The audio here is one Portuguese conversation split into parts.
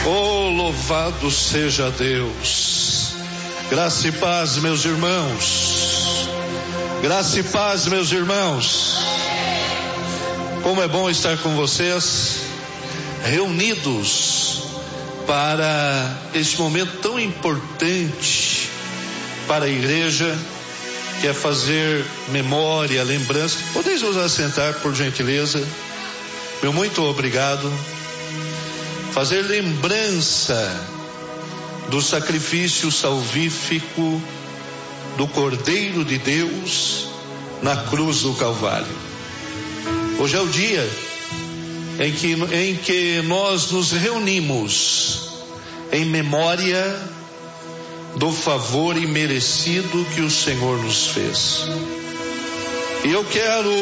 Oh, louvado seja Deus. Graça e paz, meus irmãos. Graça e paz, meus irmãos. Como é bom estar com vocês, reunidos para este momento tão importante para a igreja, que é fazer memória, lembrança. Podeis nos assentar, por gentileza? Meu muito obrigado. Fazer lembrança do sacrifício salvífico do Cordeiro de Deus na cruz do Calvário. Hoje é o dia em que nós nos reunimos em memória do favor imerecido que o Senhor nos fez. E eu quero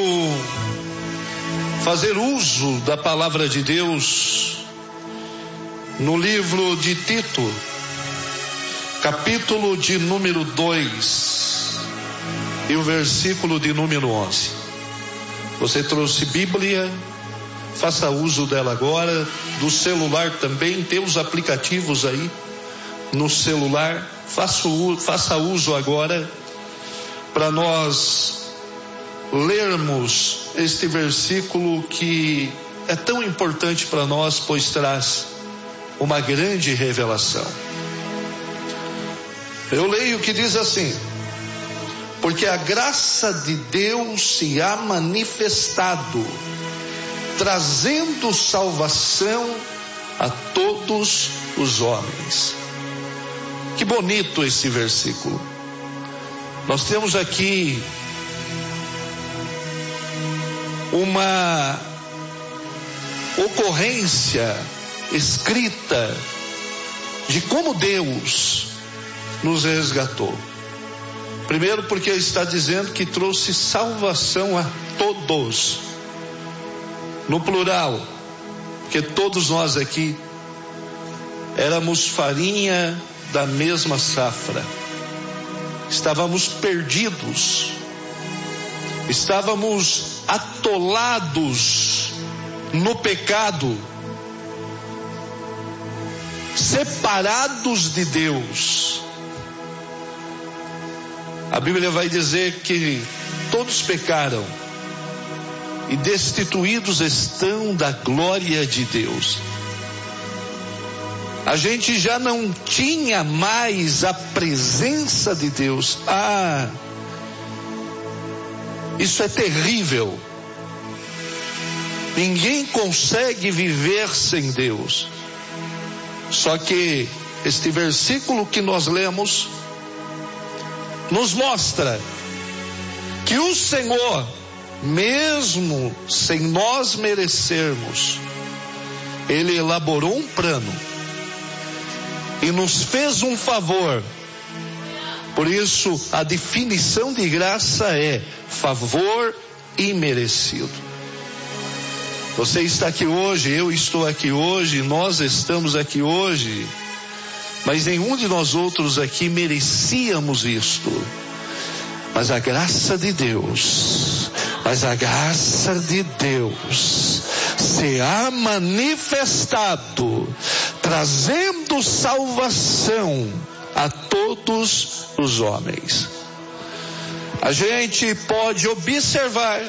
fazer uso da palavra de Deus no livro de Tito, capítulo de número 2 e o versículo de número 11. Você trouxe Bíblia? Faça uso dela agora. Do celular também, tem os aplicativos aí no celular. Faça uso agora para nós lermos este versículo que é tão importante para nós, pois traz uma grande revelação. Eu leio que diz assim: porque a graça de Deus se há manifestado, trazendo salvação a todos os homens. Que bonito esse versículo. Nós temos aqui uma ocorrência escrita de como Deus nos resgatou. Primeiro, porque está dizendo que trouxe salvação a todos, no plural, porque todos nós aqui éramos farinha da mesma safra, estávamos perdidos, estávamos atolados no pecado, separados de Deus. A Bíblia vai dizer que todos pecaram e destituídos estão da glória de Deus. A gente já não tinha mais a presença de Deus. Isso é terrível. Ninguém consegue viver sem Deus. Só que este versículo que nós lemos nos mostra que o Senhor, mesmo sem nós merecermos, Ele elaborou um plano e nos fez um favor. Por isso a definição de graça é favor imerecido. Você está aqui hoje, eu estou aqui hoje, nós estamos aqui hoje, mas nenhum de nós outros aqui merecíamos isto. Mas a graça de Deus se há manifestado, trazendo salvação a todos os homens. A gente pode observar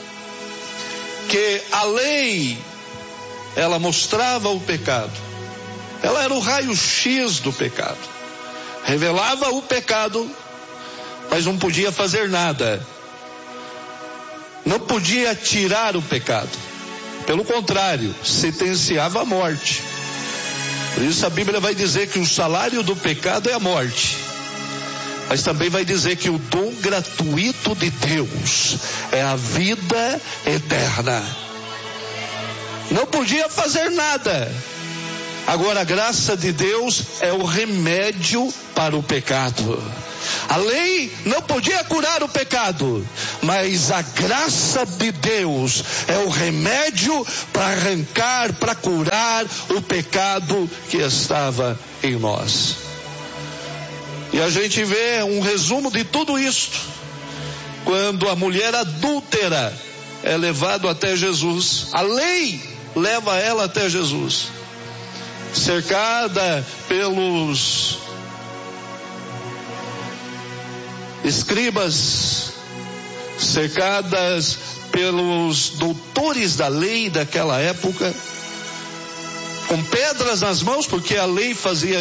que a lei, ela mostrava o pecado. Ela era o raio-x do pecado. Revelava o pecado, mas não podia fazer nada. Não podia tirar o pecado. Pelo contrário, sentenciava a morte. Por isso a Bíblia vai dizer que o salário do pecado é a morte. Mas também vai dizer que o dom gratuito de Deus é a vida eterna. Não podia fazer nada. Agora a graça de Deus é o remédio para o pecado. A lei não podia curar o pecado, mas a graça de Deus é o remédio para arrancar, para curar o pecado que estava em nós. E a gente vê um resumo de tudo isto quando a mulher adúltera é levada até Jesus. A lei leva ela até Jesus. cercada pelos escribas, cercadas pelos doutores da lei daquela época, com pedras nas mãos, porque a lei fazia